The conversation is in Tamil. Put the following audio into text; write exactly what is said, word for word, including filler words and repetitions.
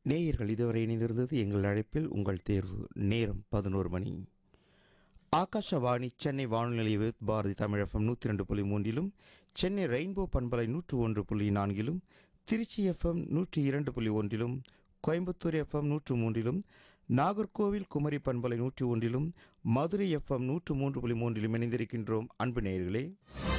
நேயர்கள் இதுவரை இணைந்திருந்தது எங்கள் அழைப்பில் உங்கள் தேர்வு. நேரம் பதினோரு மணி. ஆகாஷவாணி சென்னை வானொலி நிலைய பாரதி தமிழகம் நூற்றி ரெண்டு புள்ளி மூன்றிலும், சென்னை ரெயின்போ பண்பலை நூற்று ஒன்று புள்ளி நான்கிலும், திருச்சி எஃப்எம் நூற்றி இரண்டு புள்ளி ஒன்றிலும், கோயம்புத்தூர் எஃப்எம் நூற்று மூன்றிலும், நாகர்கோவில் குமரி பண்பலை நூற்றி ஒன்றிலும், மதுரை எஃப்எம் நூற்று மூன்று புள்ளி மூன்றிலும் இணைந்திருக்கின்றோம். அன்பு நேயர்களே,